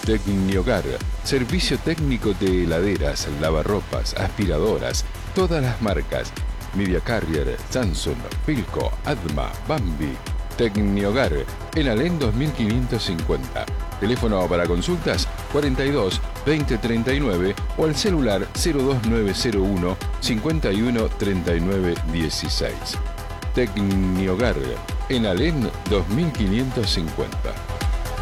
Tecnihogar, servicio técnico de heladeras, lavarropas, aspiradoras, todas las marcas. Media Carrier, Samsung, Philco, Adma, Bambi. Tecnihogar, en Alén 2550. Teléfono para consultas 42 20 39 o al celular 02901 51 39 16. Tecnihogar, en Alén 2550.